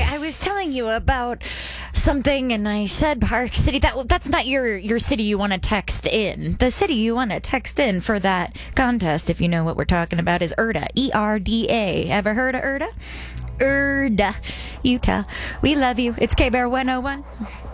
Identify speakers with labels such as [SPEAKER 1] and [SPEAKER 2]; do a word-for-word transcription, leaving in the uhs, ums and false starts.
[SPEAKER 1] I was telling you about something, and I said Park City. That that's not your your city you want to text in. The city you want to text in for that contest, if you know what we're talking about, is Erda. E R D A. Ever heard of Erda? Erda, Utah. We love you. It's K-Bear one oh one.